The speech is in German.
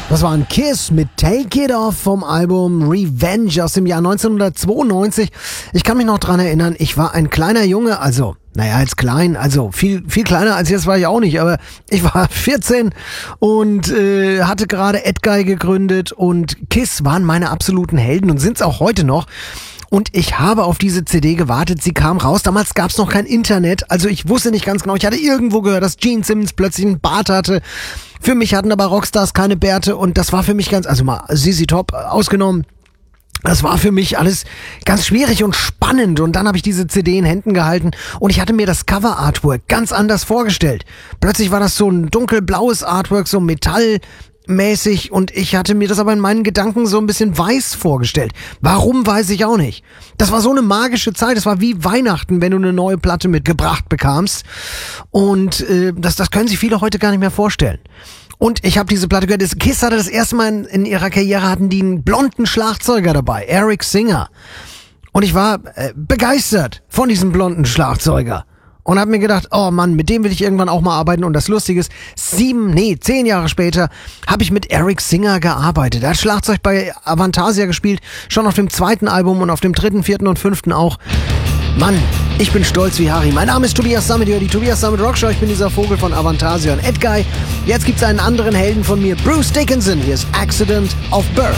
Das war ein Kiss mit Take It Off vom Album Revenge aus dem Jahr 1992. Ich kann mich noch dran erinnern, ich war ein kleiner Junge, also, als klein, also viel kleiner als jetzt war ich auch nicht, aber ich war 14 und hatte gerade Edguy gegründet und Kiss waren meine absoluten Helden und sind's auch heute noch. Und ich habe auf diese CD gewartet, sie kam raus. Damals gab's noch kein Internet, also ich wusste nicht ganz genau. Ich hatte irgendwo gehört, dass Gene Simmons plötzlich einen Bart hatte. Für mich hatten aber Rockstars keine Bärte und das war für mich also mal ZZ Top ausgenommen. Das war für mich alles ganz schwierig und spannend und dann habe ich diese CD in Händen gehalten und ich hatte mir das Cover-Artwork ganz anders vorgestellt. Plötzlich war das so ein dunkelblaues Artwork, so metallmäßig und ich hatte mir das aber in meinen Gedanken so ein bisschen weiß vorgestellt. Warum, weiß ich auch nicht. Das war so eine magische Zeit, das war wie Weihnachten, wenn du eine neue Platte mitgebracht bekamst und das können sich viele heute gar nicht mehr vorstellen. Und ich habe diese Platte gehört, Kiss hatte das erste Mal in ihrer Karriere, hatten die einen blonden Schlagzeuger dabei, Eric Singer. Und ich war begeistert von diesem blonden Schlagzeuger. Und habe mir gedacht, oh Mann, mit dem will ich irgendwann auch mal arbeiten. Und das Lustige ist, 10 Jahre später habe ich mit Eric Singer gearbeitet. Er hat Schlagzeug bei Avantasia gespielt, schon auf dem 2. Album und auf dem 3., 4. und 5. auch. Mann, ich bin stolz wie Harry. Mein Name ist Tobias Sammet, die Tobias Sammet Rockshow. Ich bin dieser Vogel von Avantasia und Edguy. Jetzt gibt's einen anderen Helden von mir, Bruce Dickinson. Hier ist Accident of Birth.